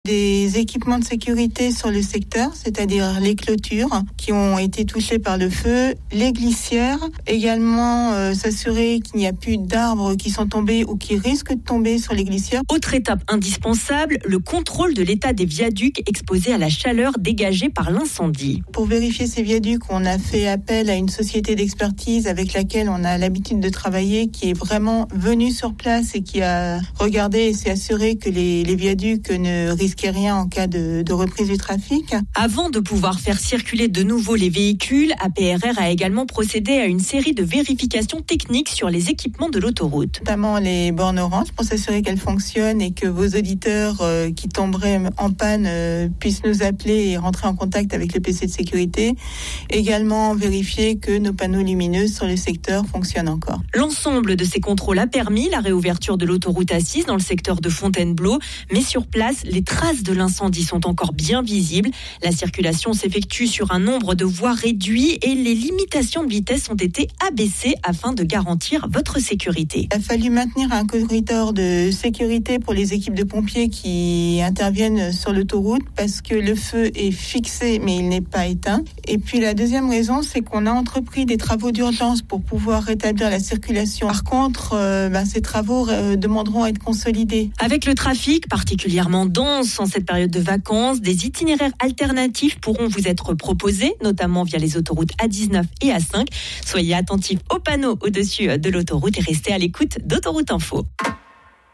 Des équipements de sécurité sur le secteur, c'est-à-dire les clôtures qui ont été touchées par le feu, les glissières, également s'assurer qu'il n'y a plus d'arbres qui sont tombés ou qui risquent de tomber sur les glissières. Autre étape indispensable, le contrôle de l'état des viaducs exposés à la chaleur dégagée par l'incendie. Pour vérifier ces viaducs, on a fait appel à une société d'expertise avec laquelle on a l'habitude de travailler, qui est vraiment venue sur place et qui a regardé et s'est assuré que les viaducs ne risquaient rien en cas de reprise du trafic. Avant de pouvoir faire circuler de nouveau les véhicules, APRR a également procédé à une série de vérifications techniques sur les équipements de l'autoroute. Notamment les bornes orange pour s'assurer qu'elles fonctionnent et que vos auditeurs qui tomberaient en panne puissent nous appeler et rentrer en contact avec le PC de sécurité. Également vérifier que nos panneaux lumineux sur le secteur fonctionnent encore. L'ensemble de ces contrôles a permis la réouverture de l'autoroute A6 dans le secteur de Fontainebleau, mais sur place, les traces de l'incendie sont encore bien visibles. La circulation s'effectue sur un nombre de voies réduit et les limitations de vitesse ont été abaissées afin de garantir votre sécurité. Il a fallu maintenir un corridor de sécurité pour les équipes de pompiers qui interviennent sur l'autoroute parce que le feu est fixé mais il n'est pas éteint. Et puis la deuxième raison, c'est qu'on a entrepris des travaux d'urgence pour pouvoir rétablir la circulation. Par contre, ces travaux demanderont à être consolidés. Avec le trafic particulièrement dense en cette période de vacances, des itinéraires alternatifs pourront vous être proposés, notamment via les autoroutes A19 et A5. Soyez attentifs aux panneaux au-dessus de l'autoroute et restez à l'écoute d'Autoroute Info.